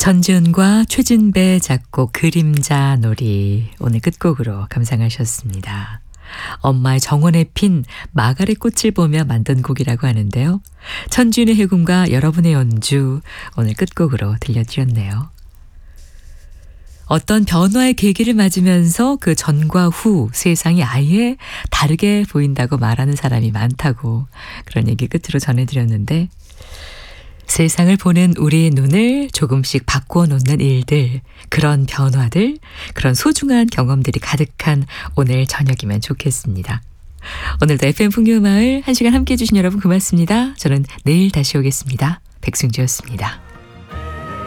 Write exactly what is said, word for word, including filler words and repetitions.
전지훈과 최진배 작곡 그림자 놀이 오늘 끝곡으로 감상하셨습니다. 엄마의 정원에 핀 마가렛 꽃을 보며 만든 곡이라고 하는데요. 천지훈의 해금과 여러분의 연주 오늘 끝곡으로 들려드렸네요. 어떤 변화의 계기를 맞으면서 그 전과 후 세상이 아예 다르게 보인다고 말하는 사람이 많다고 그런 얘기 끝으로 전해드렸는데 세상을 보는 우리의 눈을 조금씩 바꾸어 놓는 일들, 그런 변화들, 그런 소중한 경험들이 가득한 오늘 저녁이면 좋겠습니다. 오늘도 에프엠 풍요마을 한 시간 함께해 주신 여러분 고맙습니다. 저는 내일 다시 오겠습니다. 백승주였습니다.